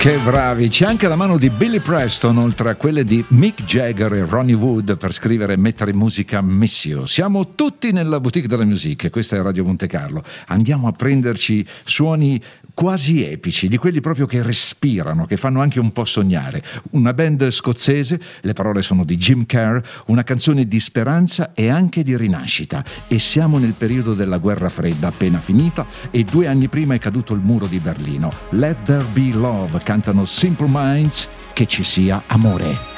Che bravi, c'è anche la mano di Billy Preston oltre a quelle di Mick Jagger e Ronnie Wood per scrivere e mettere in musica Miss You. Siamo tutti nella boutique della musica, questa è Radio Monte Carlo. Andiamo a prenderci suoni quasi epici, di quelli proprio che respirano, che fanno anche un po' sognare. Una band scozzese, le parole sono di Jim Kerr, una canzone di speranza e anche di rinascita. E siamo nel periodo della guerra fredda appena finita e 2 anni prima è caduto il muro di Berlino. Let There Be Love, cantano Simple Minds, che ci sia amore.